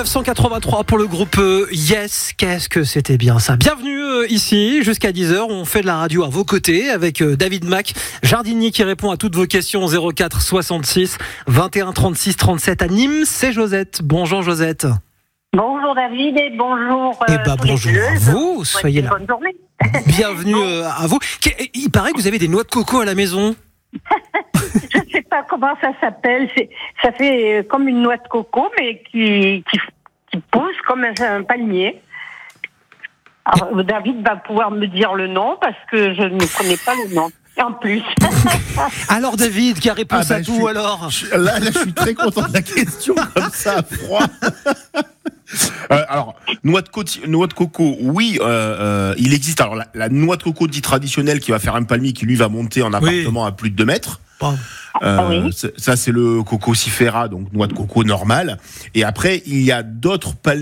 1983 pour le groupe Yes. Qu'est-ce que c'était bien ça. Bienvenue ici, jusqu'à 10h. On fait de la radio à vos côtés avec David Mac, jardinier qui répond à toutes vos questions au 04 66 21 36 37 à Nîmes. C'est Josette. Bonjour Josette. Bonjour David et bonjour. Bonjour à vous. Soyez là. Bonne journée. Bienvenue à vous. Il paraît que vous avez des noix de coco à la maison. Je ne sais pas comment ça s'appelle. Ça fait comme une noix de coco, mais qui pousse comme un palmier. Alors, David va pouvoir me dire le nom parce que je ne connais pas le nom. En plus. Alors David, qui a réponse à tout alors Là, je suis très content de la question comme ça, à froid. Alors, noix de coco, oui, il existe. Alors, la noix de coco dite traditionnelle qui va faire un palmier qui lui va monter en appartement à plus de 2 mètres. Oui. Ah Ça, c'est le cococifera, donc noix de coco normale. Et après, il y a d'autres palmiers